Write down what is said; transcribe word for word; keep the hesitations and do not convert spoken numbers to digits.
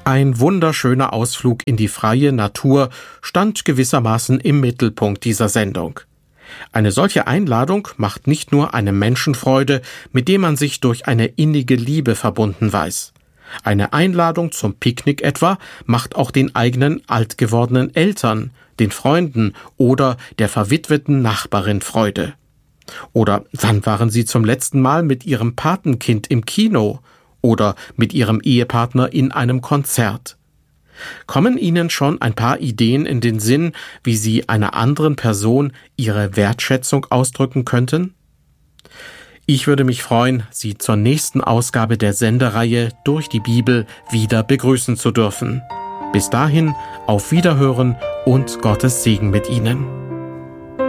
Ein wunderschöner Ausflug in die freie Natur stand gewissermaßen im Mittelpunkt dieser Sendung. Eine solche Einladung macht nicht nur eine Menschenfreude, mit dem man sich durch eine innige Liebe verbunden weiß. Eine Einladung zum Picknick etwa macht auch den eigenen alt gewordenen Eltern, den Freunden oder der verwitweten Nachbarin Freude. Oder wann waren Sie zum letzten Mal mit Ihrem Patenkind im Kino oder mit Ihrem Ehepartner in einem Konzert? Kommen Ihnen schon ein paar Ideen in den Sinn, wie Sie einer anderen Person Ihre Wertschätzung ausdrücken könnten? Ich würde mich freuen, Sie zur nächsten Ausgabe der Sendereihe Durch die Bibel wieder begrüßen zu dürfen. Bis dahin, auf Wiederhören und Gottes Segen mit Ihnen.